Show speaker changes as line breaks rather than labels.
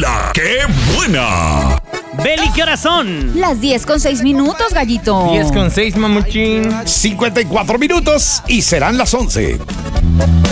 ¡La qué buena!
Beli, ¿qué horas son?
Las 10:06, gallito.
10:06, mamuchín.
54 minutos y serán las 11.